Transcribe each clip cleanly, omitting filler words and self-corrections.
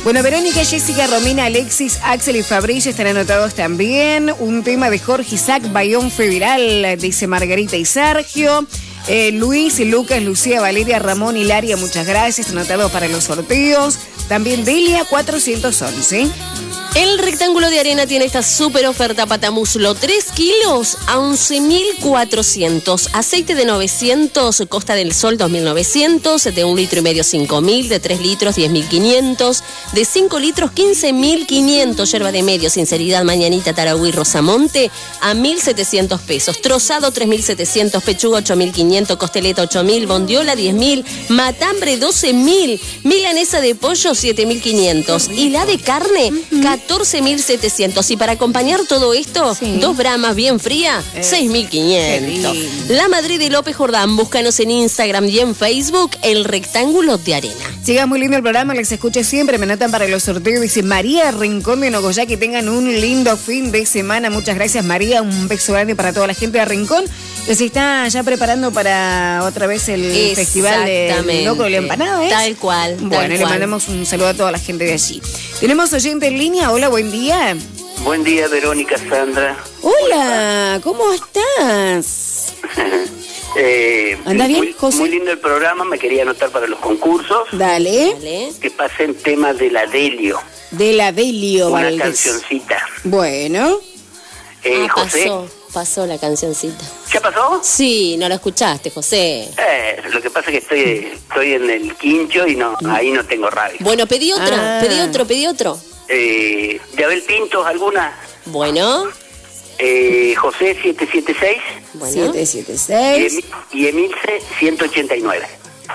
Bueno, Verónica, Jessica, Romina, Alexis, Axel y Fabricio están anotados también. Un tema de Jorge Isaac, Bayón Federal, dice Margarita y Sergio. Luis, Lucas, Lucía, Valeria, Ramón, Hilaria, muchas gracias. Anotados para los sorteos. También Delia, 411. El rectángulo de arena tiene esta súper oferta patamuslo, 3 kilos a 11.400, aceite de 900, Costa del Sol 2.900, de 1,5 litros 5.000, de 3 litros 10.500, de 5 litros 15.500, yerba de medio, Sinceridad, Mañanita, Taragüí, Rosamonte a 1.700 pesos, trozado 3.700, pechuga 8.500, costeleta 8.000, bondiola 10.000, matambre 12.000, milanesa de pollo 7.500 y la de carne 14.700. Y para acompañar todo esto, 2 bramas bien fría, 6.500. La Madrid de López Jordán, búscanos en Instagram y en Facebook, El Rectángulo de Arena. Siga muy lindo el programa, les escucho siempre, me anotan para los sorteos, dice María Rincón de Nogoyá, que tengan un lindo fin de semana. Muchas gracias, María, un beso grande para toda la gente de Rincón, que se está ya preparando para otra vez el festival de Locro de la Empanada, ¿eh? Tal cual. Bueno, le mandamos un saludo a toda la gente de allí. Tenemos oyente en línea, hola, buen día. Buen día, Verónica, Sandra. Hola, ¿cómo estás? ¿Andás bien, José? Muy lindo el programa, me quería anotar para los concursos. Dale. Que pasen temas de la Delio. De la Delio, una Valdés. Cancioncita. Bueno. José. Pasó la cancioncita. ¿Ya pasó? Sí, no la escuchaste, José. Lo que pasa es que estoy en el quincho y no, ahí no tengo radio. Bueno, pedí otra, pedí otro. De Abel Pintos, ¿alguna? Bueno. José 776. Bueno. 776. Y Emilce 189.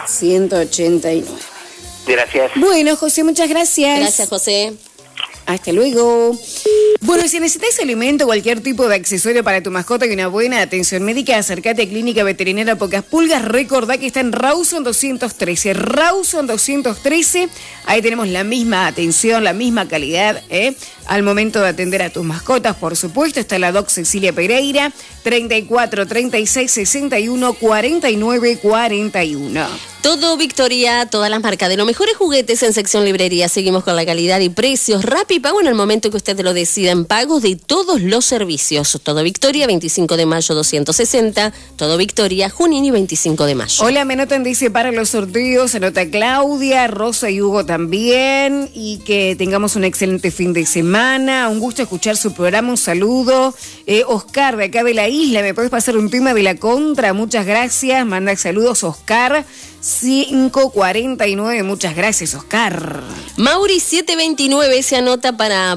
189. Gracias. Bueno, José, muchas gracias. Gracias, José. Hasta luego. Bueno, si necesitas alimento o cualquier tipo de accesorio para tu mascota y una buena atención médica, acércate a Clínica Veterinaria Pocas Pulgas. Recordá que está en Rawson 213. Rawson 213. Ahí tenemos la misma atención, la misma calidad, al momento de atender a tus mascotas, por supuesto. Está la Doc Cecilia Pereira, 34 36 61 49 41. Todo Victoria, todas las marcas de los mejores juguetes en sección librería. Seguimos con la calidad y precios. Rappi Pago en el momento que usted lo decida, en pagos de todos los servicios. Todo Victoria, 25 de mayo 260. Todo Victoria, Junini, 25 de mayo. Hola, me anotan, dice, para los sorteos. Anota Claudia, Rosa y Hugo también. Y que tengamos un excelente fin de semana. Un gusto escuchar su programa. Un saludo. Oscar, de acá de la isla, ¿me puedes pasar un tema de la contra? Muchas gracias. Manda saludos, Oscar. 549, muchas gracias, Oscar. Mauri 729 se anota para